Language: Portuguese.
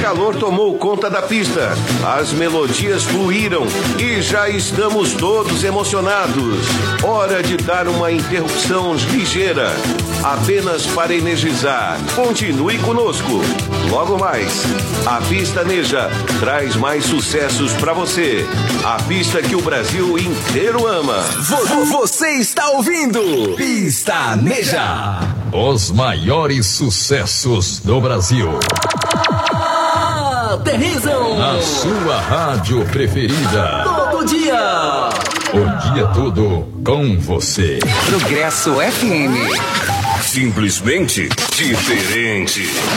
calor tomou conta da pista, as melodias fluíram e já estamos todos emocionados. Hora de dar uma interrupção ligeira, apenas para energizar. Continue conosco. Logo mais, a Pista Neja traz mais sucessos para você. A pista que o Brasil inteiro ama. Você está ouvindo Pista Neja. Os maiores sucessos do Brasil. Aterrizam na sua rádio preferida. Todo dia. O dia todo com você. Progresso FM. Simplesmente diferente.